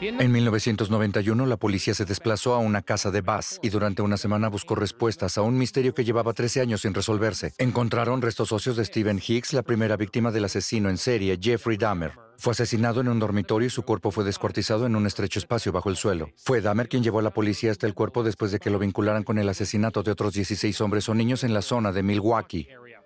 En 1991, la policía se desplazó a una casa de Bass y durante una semana buscó respuestas a un misterio que llevaba 13 años sin resolverse. Encontraron restos óseos de Stephen Hicks, la primera víctima del asesino en serie, Jeffrey Dahmer. Fue asesinado en un dormitorio y su cuerpo fue descuartizado en un estrecho espacio bajo el suelo. Fue Dahmer quien llevó a la policía hasta el cuerpo después de que lo vincularan con el asesinato de otros 16 hombres o niños en la zona de Milwaukee.